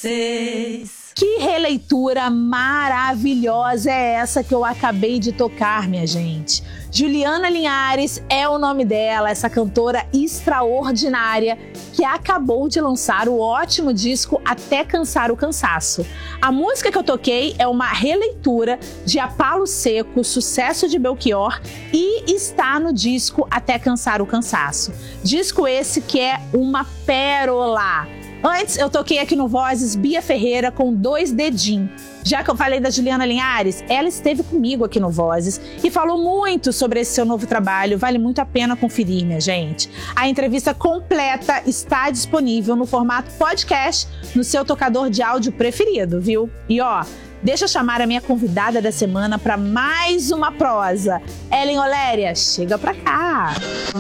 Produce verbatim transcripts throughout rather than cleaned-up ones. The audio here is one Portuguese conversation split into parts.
vocês. Que releitura maravilhosa é essa que eu acabei de tocar, minha gente? Juliana Linhares é o nome dela, essa cantora extraordinária que acabou de lançar o ótimo disco Até Cansar o Cansaço. A música que eu toquei é uma releitura de A Palo Seco, sucesso de Belchior, e está no disco Até Cansar o Cansaço. Disco esse que é uma pérola. Antes, eu toquei aqui no Vozes Bia Ferreira com Dois Dedinhos. Já que eu falei da Juliana Linhares, ela esteve comigo aqui no Vozes e falou muito sobre esse seu novo trabalho. Vale muito a pena conferir, minha gente. A entrevista completa está disponível no formato podcast no seu tocador de áudio preferido, viu? E ó, deixa eu chamar a minha convidada da semana para mais uma prosa. Ellen Oléria, chega pra cá.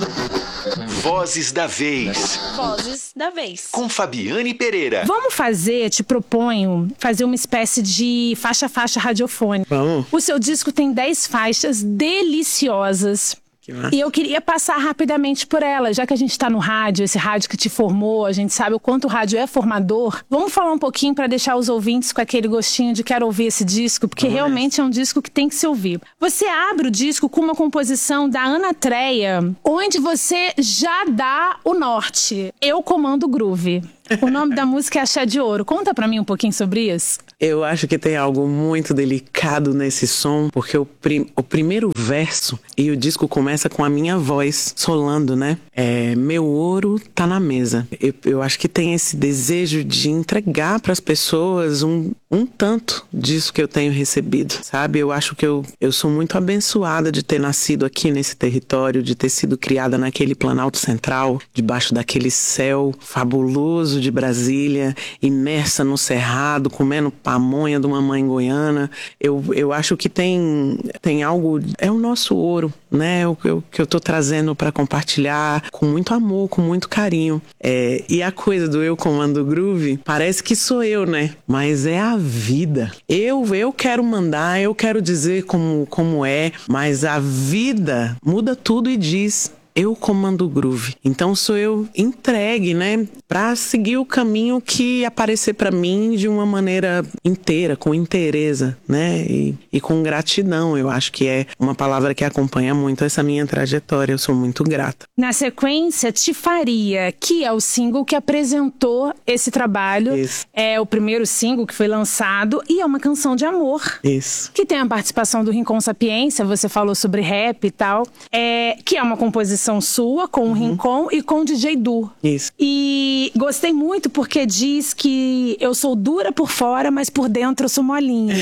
Vozes da Vez. Vozes da Vez. Com Fabiane Pereira. Vamos fazer, te proponho, fazer uma espécie de faixa-faixa radiofônica. Vamos. O seu disco tem dez faixas deliciosas. E eu queria passar rapidamente por ela, já que a gente tá no rádio, esse rádio que te formou, a gente sabe o quanto o rádio é formador. Vamos falar um pouquinho para deixar os ouvintes com aquele gostinho de quero ouvir esse disco, porque Vamos realmente nessa. é um disco que tem que se ouvir. Você abre o disco com uma composição da Ana Treia, onde você já dá o norte. Eu comando o groove. O nome da música é Axé de Ouro. Conta pra mim um pouquinho sobre isso. Eu acho que tem algo muito delicado nesse som, porque o, prim- o primeiro verso e o disco começa com a minha voz solando, né? É, meu ouro tá na mesa. Eu, eu acho que tem esse desejo de entregar pras pessoas um, um tanto disso que eu tenho recebido, sabe? Eu acho que eu, eu sou muito abençoada de ter nascido aqui nesse território, de ter sido criada naquele Planalto Central, debaixo daquele céu fabuloso de Brasília, imersa no cerrado, comendo pamonha de uma mãe goiana. Eu, eu acho que tem, tem algo... É o nosso ouro, né? O que eu, que eu tô trazendo para compartilhar com muito amor, com muito carinho. É, e a coisa do eu comando o groove, parece que sou eu, né? Mas é a vida. Eu, eu quero mandar, eu quero dizer como, como é, mas a vida muda tudo e diz... Eu comando o groove. Então sou eu entregue, né? Pra seguir o caminho que aparecer pra mim de uma maneira inteira, com inteireza, né? E, e com gratidão. Eu acho que é uma palavra que acompanha muito essa minha trajetória. Eu sou muito grata. Na sequência, Te Faria, que é o single que apresentou esse trabalho. Isso. É o primeiro single que foi lançado e é uma canção de amor. Isso. Que tem a participação do Rincon Sapiência, você falou sobre rap e tal. É, que é uma composição sua, com o uhum. Rincon e com o D J Du. Isso. E gostei muito porque diz que eu sou dura por fora, mas por dentro eu sou molinha.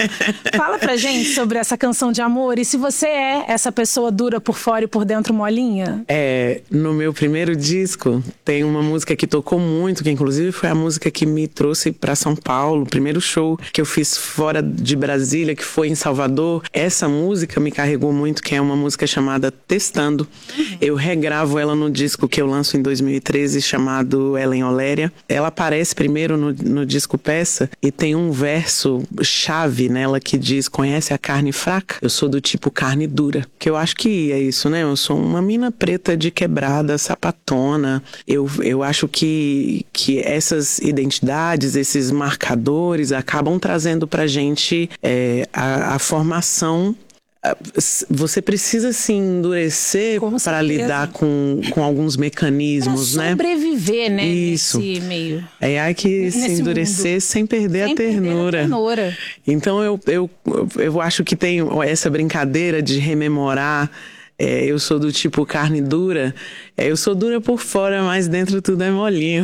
Fala pra gente sobre essa canção de amor e se você é essa pessoa dura por fora e por dentro molinha. É, no meu primeiro disco tem uma música que tocou muito, que inclusive foi a música que me trouxe pra São Paulo, o primeiro show que eu fiz fora de Brasília, que foi em Salvador. Essa música me carregou muito, que é uma música chamada Testando. Eu regravo ela no disco que eu lanço em dois mil e treze, chamado Ellen Oléria. Ela aparece primeiro no, no disco Peça e tem um verso chave nela que diz: conhece a carne fraca? Eu sou do tipo carne dura. Que eu acho que é isso, né? Eu sou uma mina preta de quebrada, sapatona. Eu, eu acho que, que essas identidades, esses marcadores acabam trazendo pra gente é, a, a formação. Você precisa se endurecer para lidar com, com alguns mecanismos, pra né? sobreviver, né? Isso. Nesse meio. É, há que Nesse se endurecer mundo. sem perder Sem a ternura. perder a ternura. Então eu, eu, eu acho que tem essa brincadeira de rememorar. É, eu sou do tipo carne dura. É, eu sou dura por fora, mas dentro tudo é molinho.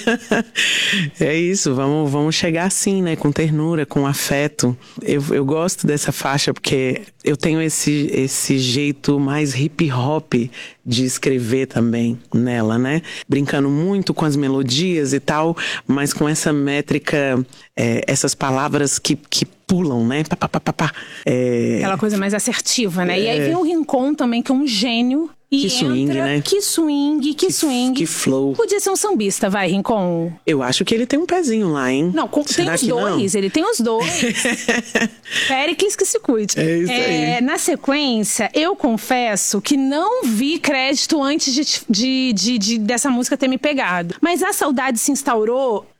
É isso, vamos, vamos chegar assim, né? Com ternura, com afeto. Eu, eu gosto dessa faixa porque eu tenho esse, esse jeito mais hip hop de escrever também nela, né? Brincando muito com as melodias e tal, mas com essa métrica, é, essas palavras que, que pulam, né? Pá, pá, pá, pá, pá. É... Aquela coisa mais assertiva, né? É... E aí vem o Rincon também, que é um gênio. E que swing, entra, né? Que swing, que, que swing. Que flow. Podia ser um sambista, vai, Rincon. Eu acho que ele tem um pezinho lá, hein? Não, com, tem os dois, não? Ele tem os dois. Péricles que se cuide. É isso é, aí. Na sequência, eu confesso que não vi crédito antes de, de, de, de, dessa música ter me pegado. Mas A Saudade Se Instaurou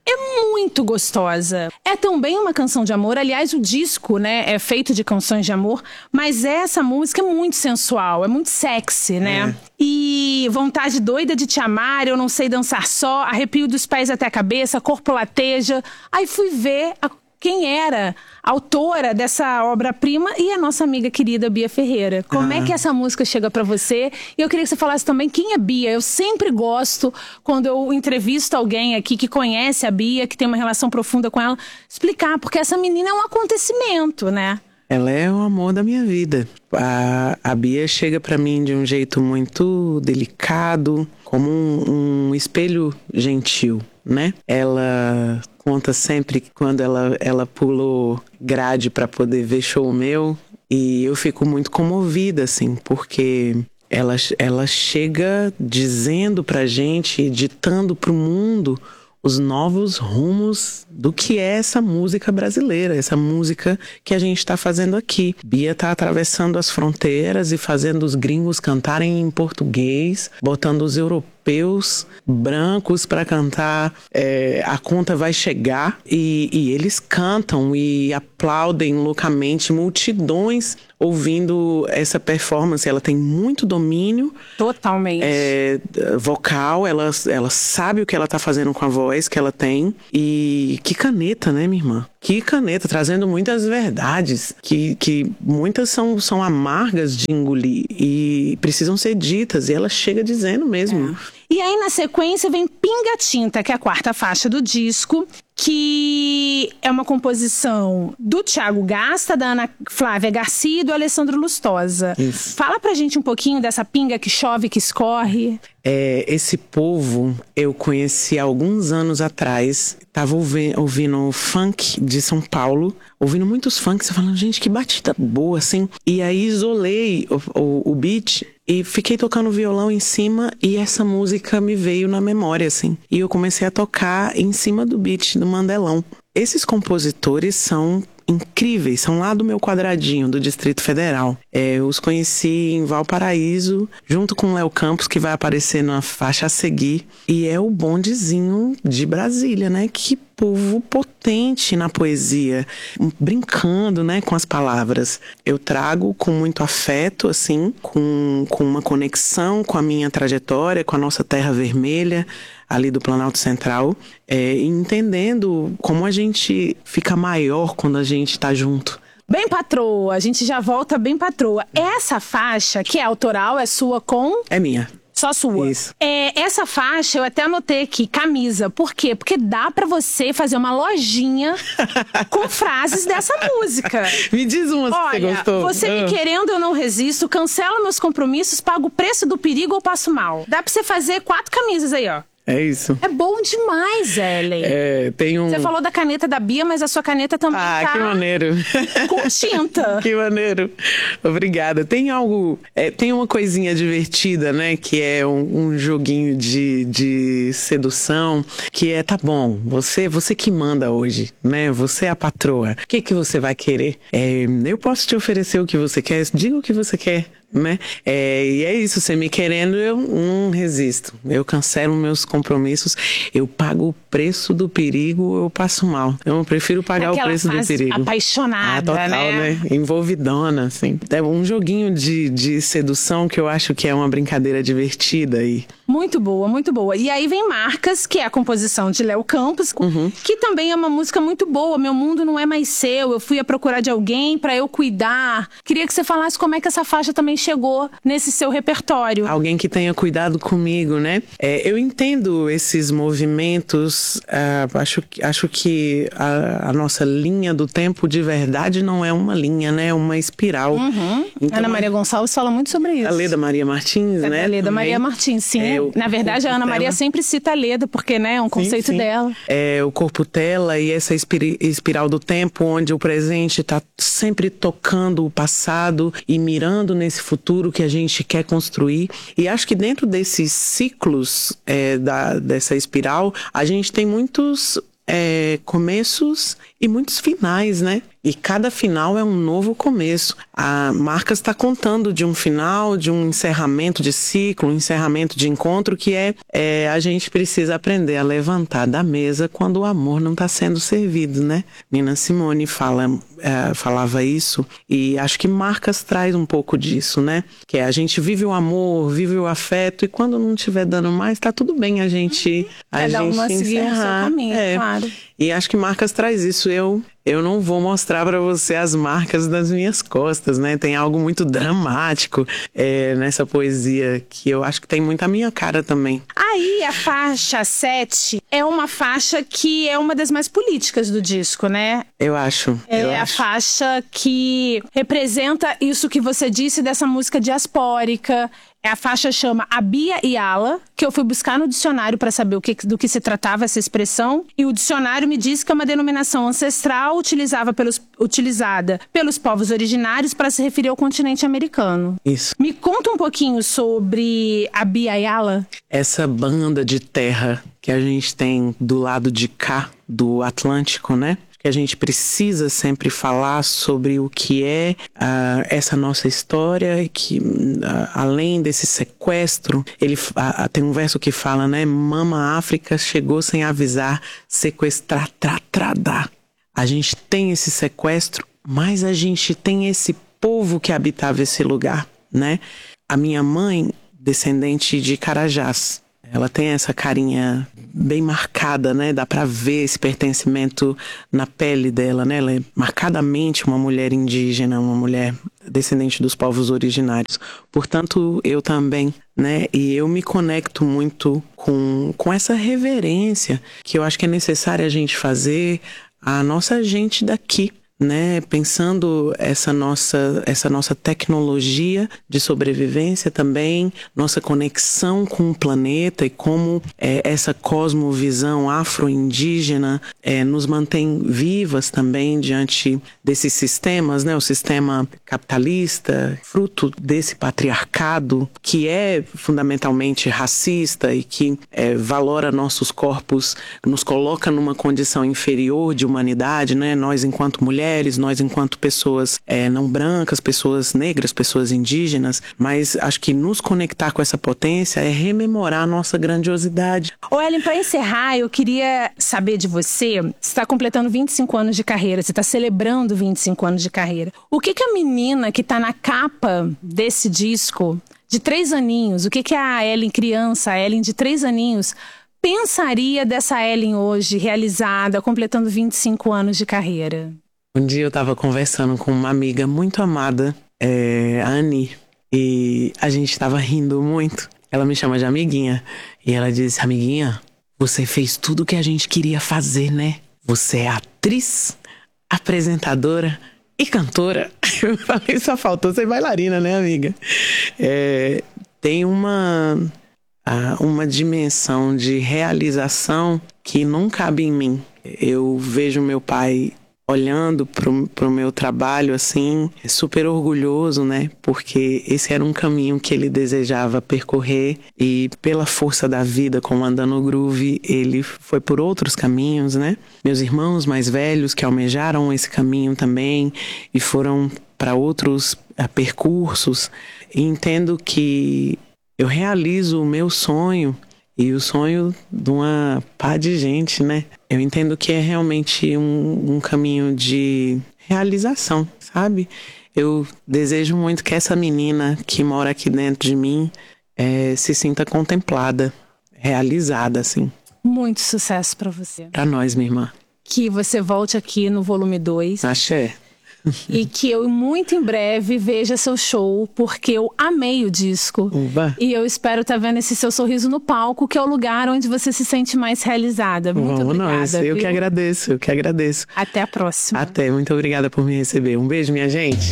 é muito gostosa. É também uma canção de amor. Aliás, o disco, né, é feito de canções de amor, mas essa música é muito sensual, é muito sexy, né? É. E vontade doida de te amar, eu não sei dançar só, arrepio dos pés até a cabeça, corpo lateja. Aí fui ver a quem era a autora dessa obra-prima e a nossa amiga querida Bia Ferreira. Como ah. é que essa música chega pra você? E eu queria que você falasse também quem é Bia. Eu sempre gosto, quando eu entrevisto alguém aqui que conhece a Bia, que tem uma relação profunda com ela, explicar, porque essa menina é um acontecimento, né? Ela é o amor da minha vida. A, a Bia chega pra mim de um jeito muito delicado, como um, um espelho gentil, né? Ela conta sempre que quando ela, ela pulou grade pra poder ver show meu, e eu fico muito comovida, assim, porque ela, ela chega dizendo pra gente, ditando pro mundo os novos rumos do que é essa música brasileira, essa música que a gente está fazendo aqui. Bia está atravessando as fronteiras e fazendo os gringos cantarem em português, botando os europeus brancos para cantar é, A Conta Vai Chegar, e, e eles cantam e aplaudem loucamente, multidões ouvindo essa performance. Ela tem muito domínio. Totalmente. É, vocal, ela, ela sabe o que ela tá fazendo com a voz que ela tem. E que caneta, né, minha irmã? Que caneta, trazendo muitas verdades, que, que muitas são, são amargas de engolir e precisam ser ditas, e ela chega dizendo mesmo. É. E aí, na sequência, vem Pinga Tinta, que é a quarta faixa do disco, que é uma composição do Thiago Gasta, da Ana Flávia Garcia e do Alessandro Lustosa. Isso. Fala pra gente um pouquinho dessa pinga que chove, que escorre. É, esse povo eu conheci há alguns anos atrás. Tava ouvindo, ouvindo funk de São Paulo, ouvindo muitos funks, falando, gente, que batida boa, assim. E aí isolei o, o, o beat e fiquei tocando violão em cima, e essa música me veio na memória, assim. E eu comecei a tocar em cima do beat do Mandelão. Esses compositores são incríveis, são lá do meu quadradinho, do Distrito Federal. É, eu os conheci em Valparaíso, junto com o Léo Campos, que vai aparecer na faixa a seguir. E é o bondezinho de Brasília, né? Que povo potente na poesia, brincando, né, com as palavras. Eu trago com muito afeto, assim, com, com uma conexão com a minha trajetória, com a nossa terra vermelha, ali do Planalto Central, é, entendendo como a gente fica maior quando a gente tá junto. Bem patroa, a gente já volta bem patroa. Essa faixa, que é autoral, é sua com... É minha. Só sua. Isso. É, essa faixa, eu até anotei aqui, camisa. Por quê? Porque dá pra você fazer uma lojinha com frases dessa música. Me diz uma se Olha, você gostou. Você me ah. querendo, eu não resisto. Cancelo meus compromissos, pago o preço do perigo ou passo mal. Dá pra você fazer quatro camisas aí, ó. É isso. É bom demais, Ellen. É, tem um... Você falou da caneta da Bia, mas a sua caneta também ah, tá... que maneiro. Com tinta. Que maneiro. Obrigada. Tem algo... É, tem uma coisinha divertida, né? Que é um, um joguinho de, de sedução. Que é, tá bom, você, você que manda hoje, né? Você é a patroa. O que que você vai querer? É, eu posso te oferecer o que você quer. Diga o que você quer. Né? É, e é isso, você me querendo, eu não resisto. Eu cancelo meus compromissos, eu pago o preço do perigo, eu passo mal. Eu prefiro pagar Aquela o preço do perigo. Apaixonada, ah, total, né? né? Envolvidona, assim. É um joguinho de, de sedução que eu acho que é uma brincadeira divertida aí. Muito boa, muito boa. E aí vem Marcas, que é a composição de Léo Campos, uhum. que também é uma música muito boa. Meu mundo não é mais seu, eu fui à procura de alguém pra eu cuidar. Queria que você falasse como é que essa faixa também chegou nesse seu repertório. Alguém que tenha cuidado comigo, né? É, eu entendo esses movimentos, uh, acho, acho que a, a nossa linha do tempo de verdade não é uma linha, né? É uma espiral. Uhum. Então, Ana Maria Gonçalves fala muito sobre isso. A Leda Maria Martins, é né? A Leda Maria Martins, sim. É, o, Na verdade, a Ana Maria sempre cita a Leda, porque né, é um conceito sim, sim. dela. É o corpo tela e essa espiral do tempo, onde o presente está sempre tocando o passado e mirando nesse futuro que a gente quer construir. E acho que dentro desses ciclos é, da, dessa espiral, a gente tem muitos é, começos e muitos finais, né? E cada final é um novo começo. A Marcas está contando de um final, de um encerramento de ciclo, um encerramento de encontro, que é, é a gente precisa aprender a levantar da mesa quando o amor não está sendo servido, né? Nina Simone fala, é, falava isso, e acho que Marcas traz um pouco disso, né? Que é a gente vive o amor, vive o afeto, e quando não estiver dando mais, tá tudo bem a gente, a Cada gente uma seguir o seu encerrar. caminho, É. claro. E acho que Marcas traz isso. Eu, eu não vou mostrar pra você as marcas das minhas costas, né? Tem algo muito dramático é, nessa poesia que eu acho que tem muito a minha cara também. Aí a faixa sete é uma faixa que é uma das mais políticas do disco, né? Eu acho. É eu a acho. faixa que representa isso que você disse dessa música diaspórica. A faixa chama Abia Yala, que eu fui buscar no dicionário para saber o que, do que se tratava essa expressão. E o dicionário me diz que é uma denominação ancestral utilizava pelos, utilizada pelos povos originários para se referir ao continente americano. Isso. Me conta um pouquinho sobre Abia Yala. Essa banda de terra que a gente tem do lado de cá do Atlântico, né? Que a gente precisa sempre falar sobre o que é uh, essa nossa história, e que uh, além desse sequestro, ele uh, tem um verso que fala, né? Mama África chegou sem avisar, sequestrar, tra, tra, dá. A gente tem esse sequestro, mas a gente tem esse povo que habitava esse lugar, né? A minha mãe, descendente de Carajás, ela tem essa carinha bem marcada, né? Dá pra ver esse pertencimento na pele dela, né? Ela é marcadamente uma mulher indígena, uma mulher descendente dos povos originários. Portanto, eu também, né? E eu me conecto muito com, com essa reverência que eu acho que é necessária a gente fazer à nossa gente daqui, né? Pensando essa nossa, essa nossa tecnologia de sobrevivência também, nossa conexão com o planeta e como é, essa cosmovisão afro-indígena é, nos mantém vivas também diante desses sistemas, né? O sistema capitalista, fruto desse patriarcado que é fundamentalmente racista e que é, valora nossos corpos, nos coloca numa condição inferior de humanidade, né? Nós enquanto mulheres, nós enquanto pessoas é, não brancas, pessoas negras, pessoas indígenas, mas acho que nos conectar com essa potência é rememorar a nossa grandiosidade. Ô Ellen, para encerrar, eu queria saber de você, você está completando vinte e cinco anos de carreira, você está celebrando vinte e cinco anos de carreira. O que que a menina que está na capa desse disco, de três aninhos, o que que a Ellen criança, a Ellen de três aninhos, pensaria dessa Ellen hoje, realizada, completando vinte e cinco anos de carreira? Um dia eu estava conversando com uma amiga muito amada, é, a Ani, e a gente estava rindo muito. Ela me chama de amiguinha, e ela disse, amiguinha, você fez tudo o que a gente queria fazer, né? Você é atriz, apresentadora e cantora. Eu falei, só faltou ser bailarina, né, amiga? É, tem uma, uma dimensão de realização que não cabe em mim. Eu vejo meu pai olhando pro, pro meu trabalho, assim, super orgulhoso, né? Porque esse era um caminho que ele desejava percorrer e pela força da vida, como Andando Groove, ele foi por outros caminhos, né? Meus irmãos mais velhos que almejaram esse caminho também e foram para outros uh, percursos. E entendo que eu realizo o meu sonho e o sonho de uma pá de gente, né? Eu entendo que é realmente um, um caminho de realização, sabe? Eu desejo muito que essa menina que mora aqui dentro de mim é, se sinta contemplada, realizada, assim. Muito sucesso pra você. Pra nós, minha irmã. Que você volte aqui no volume dois. Axé. E que eu muito em breve veja seu show, porque eu amei o disco. Uba. E eu espero estar vendo esse seu sorriso no palco, que é o lugar onde você se sente mais realizada. Muito Vamos obrigada. nós. Eu viu? que agradeço, eu que agradeço. Até a próxima. Até, muito obrigada por me receber. Um beijo, minha gente.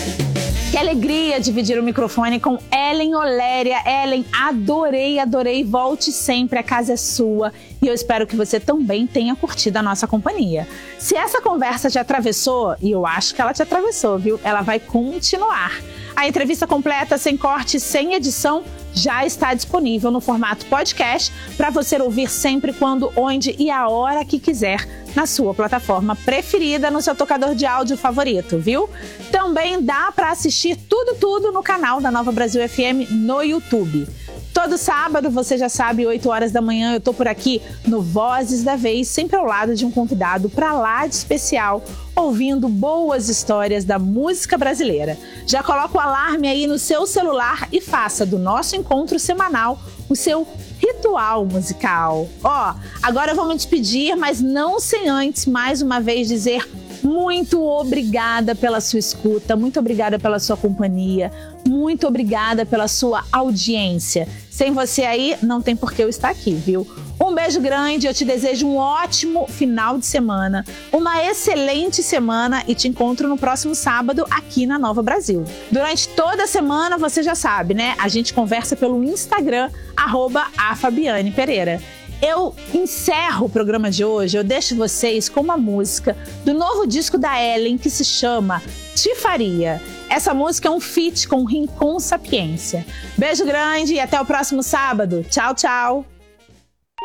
Que alegria dividir o microfone com Ellen Oléria. Ellen, adorei, adorei. Volte sempre, a casa é sua. E eu espero que você também tenha curtido a nossa companhia. Se essa conversa te atravessou, e eu acho que ela te atravessou, viu? Ela vai continuar. A entrevista completa, sem corte, sem edição, já está disponível no formato podcast para você ouvir sempre, quando, onde e a hora que quiser, na sua plataforma preferida, no seu tocador de áudio favorito, viu? Também dá para assistir tudo, tudo no canal da Nova Brasil F M no YouTube. Todo sábado, você já sabe, oito horas da manhã, eu tô por aqui no Vozes da Vez, sempre ao lado de um convidado pra lá de especial, ouvindo boas histórias da música brasileira. Já coloca o alarme aí no seu celular e faça do nosso encontro semanal o seu ritual musical. Ó, agora eu vou me despedir, mas não sem antes, mais uma vez, dizer muito obrigada pela sua escuta, muito obrigada pela sua companhia, muito obrigada pela sua audiência. Sem você aí, não tem por que eu estar aqui, viu? Um beijo grande, eu te desejo um ótimo final de semana, uma excelente semana e te encontro no próximo sábado aqui na Nova Brasil. Durante toda a semana, você já sabe, né? A gente conversa pelo Instagram, arroba a Fabiane Pereira. Eu encerro o programa de hoje, eu deixo vocês com uma música do novo disco da Ellen que se chama Te Faria. Essa música é um feat com Rincon Sapiência. Beijo grande e até o próximo sábado. Tchau, tchau!